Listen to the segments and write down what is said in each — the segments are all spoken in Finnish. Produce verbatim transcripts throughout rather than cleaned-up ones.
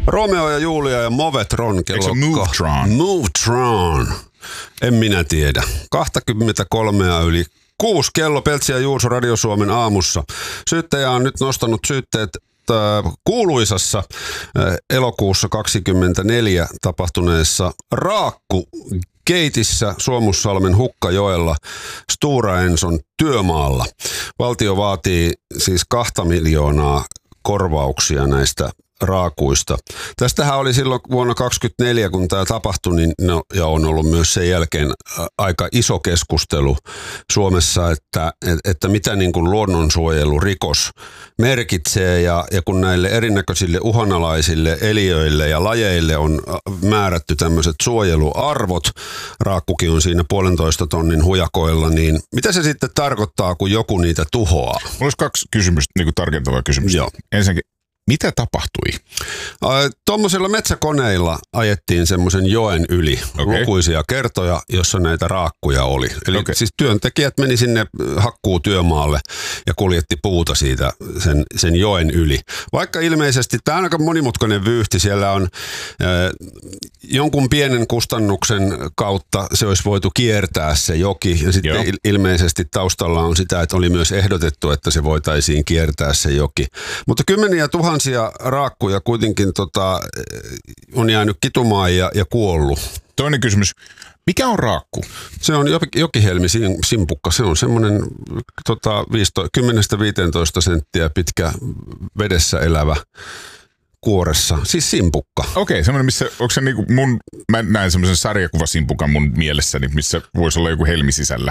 Romeo ja Julia ja Movetron kello. Eikö se Movetron? Movetron. En minä tiedä. kaksikymmentäkolme yli kuusi kello. Peltsi ja Juuso Radio Suomen aamussa. Syyttäjä on nyt nostanut syytteet kuuluisassa elokuussa kaksikymmentäneljä tapahtuneessa raakkukeitissä Suomussalmen Hukkajoella Stora Enson työmaalla. Valtio vaatii siis kahta miljoonaa korvauksia näistä raakuista. Tästähän oli silloin vuonna kaksikymmentäneljä, kun tämä tapahtui, niin no, ja on ollut myös sen jälkeen aika iso keskustelu Suomessa, että, että mitä niin kuin luonnonsuojelurikos merkitsee, ja, ja kun näille erinäköisille uhanalaisille eliöille ja lajeille on määrätty tämmöiset suojeluarvot, raakkukin on siinä puolentoista tonnin hujakoilla, niin mitä se sitten tarkoittaa, kun joku niitä tuhoaa? Mulla olisi kaksi kysymystä, niin kuin tarkentavaa kysymystä. Joo. Ensinnäkin, mitä tapahtui? Tuommoisilla metsäkoneilla ajettiin semmoisen joen yli okay. lukuisia kertoja, jossa näitä raakkuja oli. Eli okay. siis työntekijät meni sinne hakkuutyömaalle ja kuljetti puuta siitä sen, sen joen yli. Vaikka ilmeisesti tämä on aika monimutkainen vyyhti, siellä on äh, jonkun pienen kustannuksen kautta se olisi voitu kiertää se joki. Ja sitten il- ilmeisesti taustalla on sitä, että oli myös ehdotettu, että se voitaisiin kiertää se joki. Mutta kymmeniä tuhansia raakkuja kuitenkin tota, on jäänyt kitumaan ja, ja kuollut. Toinen kysymys. Mikä on raakku? Se on jokihelmi simpukka. Se on semmoinen tota, kymmenestä viiteentoista senttiä pitkä vedessä elävä kuoressa. Siis simpukka. Okei, okay, semmoinen, missä, onko se niinku mun, mä näen semmoisen sarjakuvasimpukan mun mielessäni, missä voisi olla joku helmi sisällä.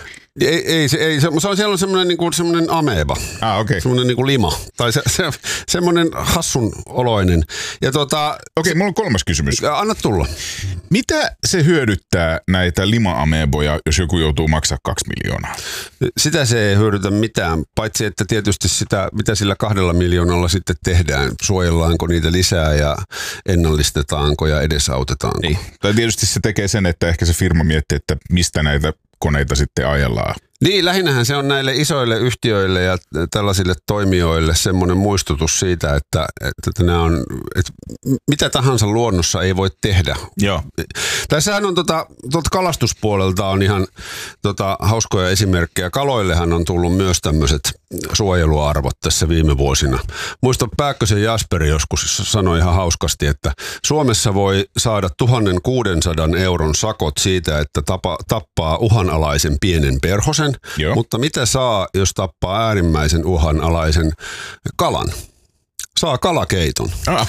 Ei, ei, se, ei se, se on, siellä on semmoinen, niin kuin, semmoinen ameba, ah, okay. semmoinen niin kuin lima, tai se, se, semmoinen hassun oloinen. Ja tota, Okei, okay, mulla on kolmas kysymys. Anna tulla. Mitä se hyödyttää näitä lima-ameboja, jos joku joutuu maksaa kaksi miljoonaa? Sitä se ei hyödytä mitään, paitsi että tietysti sitä, mitä sillä kahdella miljoonalla sitten tehdään. Suojellaanko niitä lisää ja ennallistetaanko ja edesautetaanko? Niin. Tai tietysti se tekee sen, että ehkä se firma miettii, että mistä näitä koneita sitten ajellaan. Niin, lähinnähän se on näille isoille yhtiöille ja tällaisille toimijoille semmoinen muistutus siitä, että, että nämä on, että mitä tahansa luonnossa ei voi tehdä. Joo. Tässähän on tuota, tuolta kalastuspuolelta on ihan tota, hauskoja esimerkkejä. Kaloillehan on tullut myös tämmöiset suojeluarvot tässä viime vuosina. Muistan Pääkkösen Jasperi joskus sanoi ihan hauskasti, että Suomessa voi saada tuhatkuusisataa euron sakot siitä, että tapa, tappaa uhanalaisen pienen perhosen. Joo. Mutta mitä saa, jos tappaa äärimmäisen uhanalaisen kalan? Saa kalakeiton. Ah,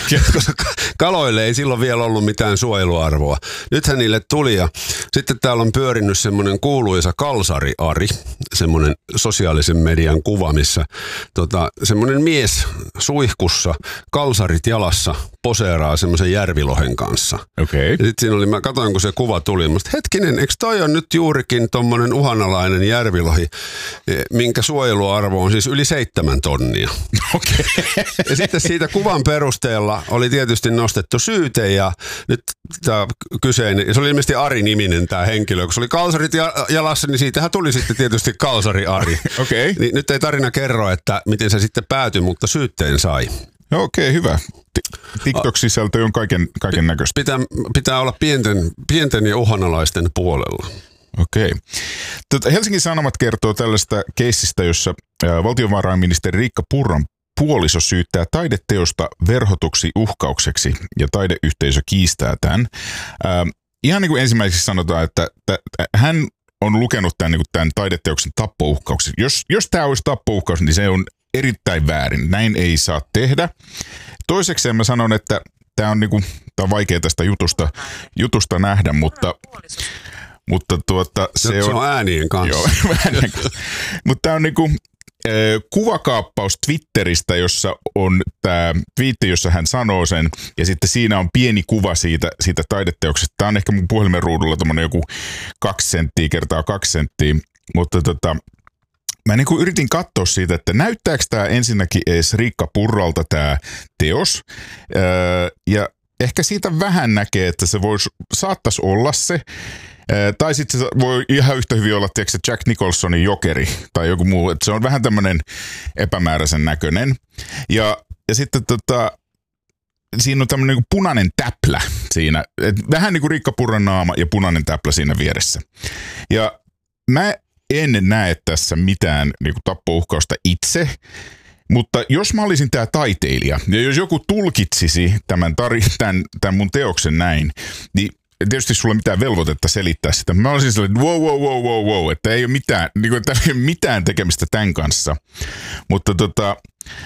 Kaloille ei silloin vielä ollut mitään suojeluarvoa. Nythän niille tuli ja sitten täällä on pyörinyt semmoinen kuuluisa Kalsari-Ari, semmoinen sosiaalisen median kuva, missä tota, semmoinen mies suihkussa, kalsarit jalassa, poseeraa semmoisen järvilohen kanssa. Okay. Sitten siinä oli, mä katsoin kun se kuva tuli, mutta hetkinen, eikö toi on nyt juurikin tommonen uhanalainen järvilohi, minkä suojeluarvo on siis yli seitsemän tonnia. Okei. Okay. Ja sitten siitä kuvan perusteella oli tietysti nostettu syyte ja nyt tämä kyseinen, se oli ilmeisesti Ari-niminen tämä henkilö, kun se oli kalsarit jalassa, niin siitähän tuli sitten tietysti Kalsari Ari. Okei. Okay. Niin nyt ei tarina kerro, että miten se sitten päätyi, mutta syytteen sai. No okei, okay, hyvä. TikTok-sisältö on kaiken, kaiken näköistä. Pitää, pitää olla pienten, pienten ja uhanalaisten puolella. Okei. Okay. Helsingin Sanomat kertoo tällaista keissistä, jossa valtiovarainministeri Riikka Purran puoliso syyttää taideteosta verhotuksi uhkaukseksi ja taideyhteisö kiistää tämän. Äh, ihan niin kuin ensimmäiseksi sanotaan, että t- hän on lukenut tämän, niin kuin tämän taideteoksen tappouhkauksen. Jos, jos tämä olisi tappouhkaus, niin se on erittäin väärin. Näin ei saa tehdä. Toiseksi mä sanon, että tämä on, niin kuin, tämä on vaikea tästä jutusta, jutusta nähdä, mutta, mutta tuota, se, se on, on äänien kanssa. Joo, äänien kanssa. Mutta tämä on niin kuin kuvakaappaus Twitteristä, jossa on tämä twiitti, jossa hän sanoo sen, ja sitten siinä on pieni kuva siitä, siitä taideteoksesta. Tämä on ehkä mun puhelimen ruudulla tommoinen joku kaksi senttiä kertaa kaksi senttiä, mutta tota, mä niin kuin yritin katsoa siitä, että näyttääkö tämä ensinnäkin edes Riikka Purralta tämä teos, öö, ja ehkä siitä vähän näkee, että se voisi, saattaisi olla se, tai sitten se voi ihan yhtä hyvin olla, tiedätkö, Jack Nicholsonin Jokeri tai joku muu. Että se on vähän tämmöinen epämääräisen näköinen. Ja, ja sitten tota, siinä on tämmöinen niin punainen täplä siinä. Et vähän niin kuin Riikka Purran naama ja punainen täplä siinä vieressä. Ja mä en näe tässä mitään niin kuin tappouhkausta itse. Mutta jos mä olisin tää taiteilija, ja jos joku tulkitsisi tämän, tari- tämän, tämän mun teoksen näin, niin tietysti sulla ei ole mitään velvoitetta selittää sitä. Mä olisin sellainen, että wow, wow, wow, wow, wow, että ei ole mitään, niin kuin, että ei ole mitään tekemistä tämän kanssa. Mutta tota,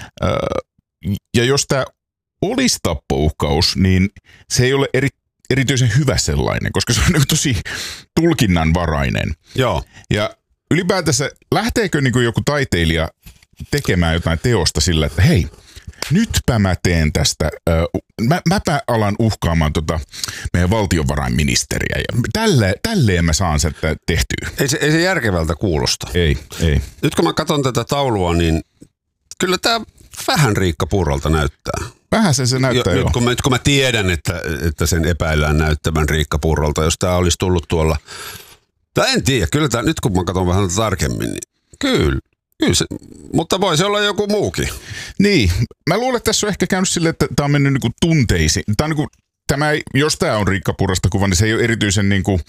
ja jos tämä olisi tappouhkaus, niin se ei ole eri, erityisen hyvä sellainen, koska se on niin tosi tulkinnanvarainen. Joo. Ja ylipäätänsä lähteekö niin kuin joku taiteilija tekemään jotain teosta sillä, että hei, nytpä mä teen tästä, äh, mä, mäpä alan uhkaamaan tota meidän valtiovarainministeriä ja tälle, tälleen mä saan sen tehtyä. Ei se, ei se järkevältä kuulosta. Ei, ei. Nyt kun mä katson tätä taulua, niin kyllä tää vähän Riikka Purralta näyttää. Vähän se, se näyttää jo. Nyt kun, mä, nyt kun mä tiedän, että, että sen epäillään näyttävän Riikka Purralta, jos tää olisi tullut tuolla, tai en tiedä, kyllä tää, nyt kun mä katson vähän tarkemmin, niin kyllä. Kyllä se, mutta voisi olla joku muukin. Niin, mä luulen, että tässä on ehkä käynyt silleen, että tämä on mennyt niinku tunteisiin. Tämä on niinku, tämä ei, jos tämä on Riikka Purrasta kuva, niin se ei ole erityisen niinku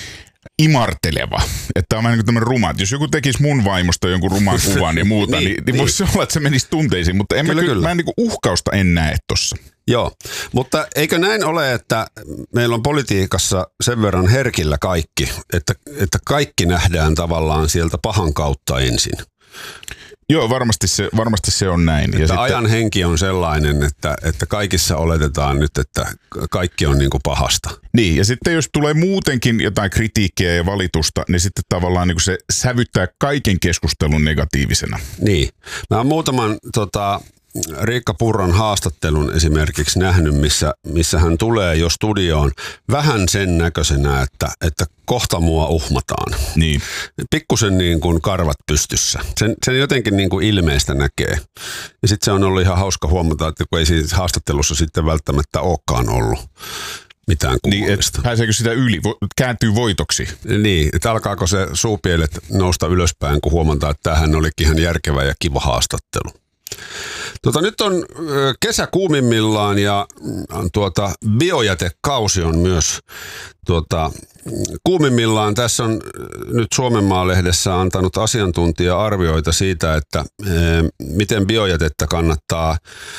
imarteleva. Että tämä on vähän niin kuin tämmöinen ruma. Jos joku tekisi mun vaimosta jonkun ruman kuvan ja muuta, niin, niin, niin voisi olla, että se menisi tunteisiin. Mutta en kyllä, mä, kyllä, mä en niinku uhkausta en näe tossa. Joo, mutta eikö näin ole, että meillä on politiikassa sen verran herkillä kaikki, että, että kaikki nähdään tavallaan sieltä pahan kautta ensin? Joo, varmasti se, varmasti se on näin. Että ja sitten ajan henki on sellainen, että, että kaikissa oletetaan nyt, että kaikki on niin kuin pahasta. Niin, ja sitten jos tulee muutenkin jotain kritiikkiä ja valitusta, niin sitten tavallaan niin kuin se sävyttää kaiken keskustelun negatiivisena. Niin. Mä oon muutaman tota, Riikka Purran haastattelun esimerkiksi nähnyt, missä, missä hän tulee jo studioon vähän sen näköisenä, että, että kohta mua uhmataan. Niin. Pikkusen niin kuin karvat pystyssä. Sen, sen jotenkin niin kuin ilmeistä näkee. Ja sitten se on ollut ihan hauska huomata, että kun ei siinä haastattelussa sitten välttämättä olekaan ollut mitään kummallista. Niin, pääseekö sitä yli, kääntyy voitoksi? Niin, että alkaako se suupielet nousta ylöspäin, kun huomataan, että tämähän olikin ihan järkevä ja kiva haastattelu. Tuota, nyt on kesä kuumimmillaan ja tuota, biojätekausi on myös tuota, kuumimmillaan. Tässä on nyt Suomenmaa-lehdessä antanut asiantuntija-arvioita siitä, että e, miten biojätettä kannattaa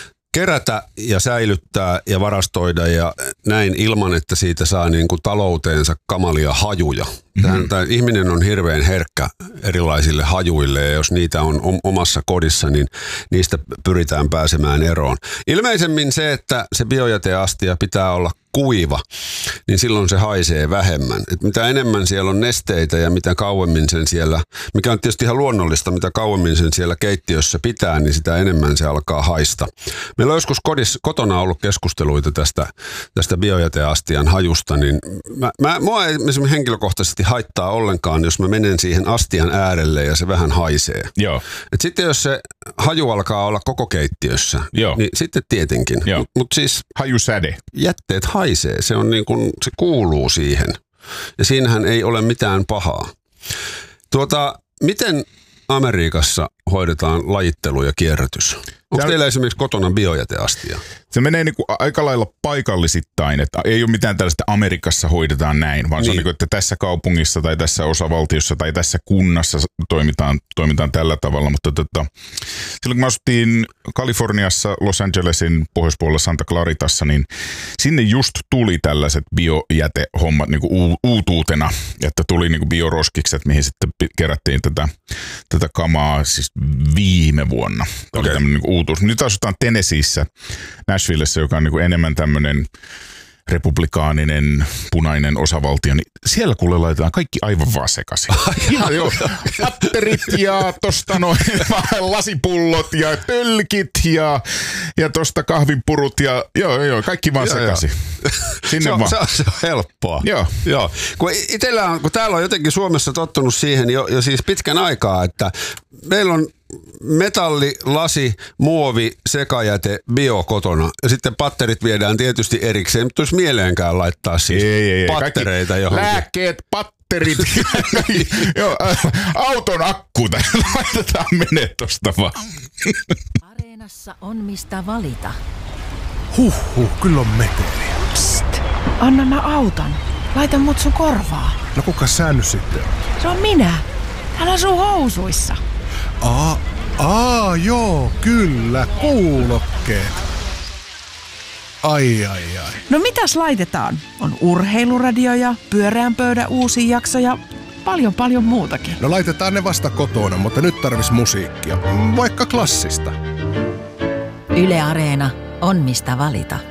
kerätä ja säilyttää ja varastoida ja näin ilman, että siitä saa niin kuin talouteensa kamalia hajuja. Mm-hmm. Tämä ihminen on hirveän herkkä erilaisille hajuille ja jos niitä on omassa kodissa, niin niistä pyritään pääsemään eroon. Ilmeisemmin se, että se biojäteastia pitää olla kuiva, niin silloin se haisee vähemmän. Et mitä enemmän siellä on nesteitä ja mitä kauemmin sen siellä, mikä on tietysti ihan luonnollista, mitä kauemmin sen siellä keittiössä pitää, niin sitä enemmän se alkaa haista. Meillä on joskus kodissa, kotona ollut keskusteluita tästä, tästä biojäteastian hajusta, niin mä, mä, mua ei henkilökohtaisesti haittaa ollenkaan, jos mä menen siihen astian äärelle ja se vähän haisee. Joo. Et sitten jos se haju alkaa olla koko keittiössä, Joo. niin sitten tietenkin. Mutta mut siis hajusäde. Jätteet haisee, se, on niin kuin, se kuuluu siihen. Ja siinähän ei ole mitään pahaa. Tuota, miten Amerikassa hoidetaan lajittelu ja kierrätys? Onko teillä esimerkiksi kotona biojäteastia? Se menee niin kuin aika lailla paikallisittain, että ei ole mitään tällaista Amerikassa hoidetaan näin, vaan niin. Se on niin kuin, että tässä kaupungissa tai tässä osavaltiossa tai tässä kunnassa toimitaan, toimitaan tällä tavalla. Mutta tota, silloin kun me asuttiin Kaliforniassa, Los Angelesin pohjoispuolella Santa Claritassa, niin sinne just tuli tällaiset biojätehommat niin kuin uutuutena, että tuli niin kuin bioroskikset, mihin sitten kerättiin tätä, tätä kamaa siis viime vuonna. Okay. Oli tämmöinen niin kuin uutuus. Nyt asutaan Tennesseeissä, Nashvillessä, joka on niin kuin enemmän tämmöinen republikaaninen, punainen osavaltio, niin siellä kuule laitetaan kaikki aivan vaan sekaisin. Ihan joo, patterit ja tosta noin lasipullot ja tölkit ja, ja tosta kahvinpurut ja joo, joo, kaikki vaan sekaisin. Sinne se, on, vaan. Se, on, se on helppoa. Joo. joo. Kun, itellä on, kun täällä on jotenkin Suomessa tottunut siihen jo, jo siis pitkän aikaa, että meillä on metalli, lasi, muovi, sekajäte, bio kotona. Ja sitten patterit viedään tietysti erikseen, mutta olisi mieleenkään laittaa siis ei, ei, pattereita johonkin. Lääkkeet, patterit, joo, auton akku laitetaan menee tosta vaan. Areenassa on mistä valita. Huhhuh, kyllä on meteliä. Psst, anna mä autan. Laita mut sun korvaa. No kuka sä nyt sitten on? Se on minä. Täällä on sun housuissa. Aa, aa joo, kyllä, kuulokkeet. Ai, ai, ai. No mitäs laitetaan? On urheiluradioja, pyöreän pöydän uusi jakso ja paljon paljon muutakin. No laitetaan ne vasta kotona, mutta nyt tarvis musiikkia. Vaikka klassista. Yle Areena on mistä valita.